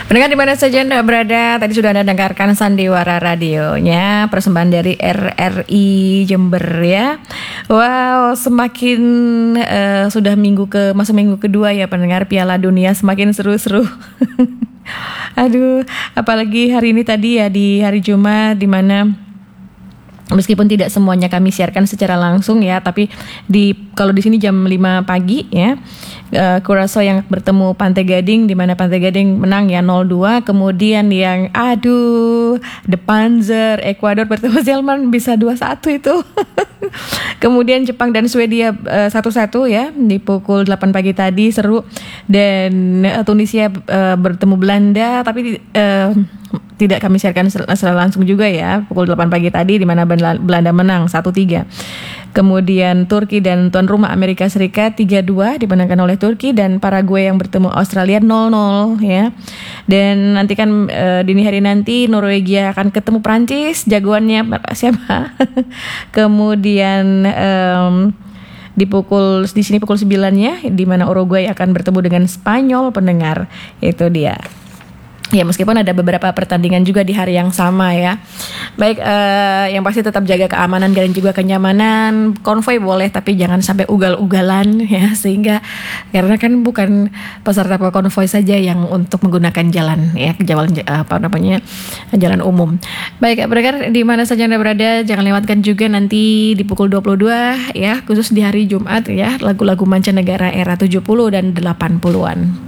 Pendengar di mana saja Anda berada, tadi sudah Anda dengarkan Sandiwara Radionya, persembahan dari RRI Jember ya. Wow, semakin sudah masuk minggu kedua ya pendengar, Piala Dunia semakin seru-seru. Aduh, apalagi hari ini tadi ya, di hari Jumat, di mana meskipun tidak semuanya kami siarkan secara langsung ya, tapi kalau di sini jam 5 pagi ya, Curaçao yang bertemu Pantai Gading, di mana Pantai Gading menang ya 0-2. Kemudian yang The Panzer Ekuador bertemu Zelman bisa 2-1 itu. Kemudian Jepang dan Swedia 1-1 ya di pukul 8 pagi tadi, seru. Dan Tunisia bertemu Belanda, tapi tidak kami siarkan secara langsung juga ya, pukul 8 pagi tadi, di mana Belanda menang 1-3. Kemudian Turki dan tuan rumah Amerika Serikat 3-2 dimenangkan oleh Turki, dan Paraguay yang bertemu Australia 0-0 ya. Dan nanti kan dini hari nanti Norwegia akan ketemu Prancis, jagoannya siapa? Kemudian di sini pukul 9-nya, di mana Uruguay akan bertemu dengan Spanyol, pendengar. Itu dia. Ya, meskipun ada beberapa pertandingan juga di hari yang sama ya. Baik, yang pasti tetap jaga keamanan dan juga kenyamanan. Konvoy boleh, tapi jangan sampai ugal-ugalan ya, sehingga karena kan bukan peserta konvoy saja yang untuk menggunakan jalan ya, jalan umum. Baik, pendengar di mana saja Anda berada, jangan lewatkan juga nanti di pukul 22 ya, khusus di hari Jumat ya, lagu-lagu mancanegara era 70 dan 80-an.